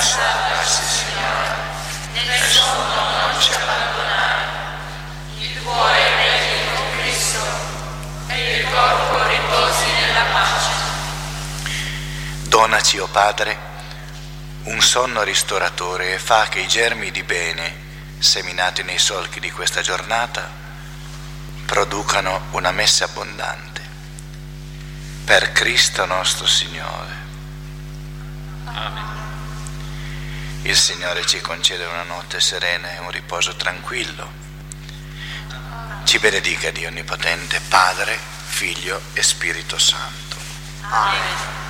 salvasi, Signore, nel sonno non ci abbandonare, il cuore regni con Cristo e il corpo riposi nella pace. Donaci, o Padre, un sonno ristoratore e fa che i germi di bene seminati nei solchi di questa giornata producano una messe abbondante. Per Cristo nostro Signore. Amen. Il Signore ci concede una notte serena e un riposo tranquillo. Ci benedica Dio Onnipotente, Padre, Figlio e Spirito Santo. Amen.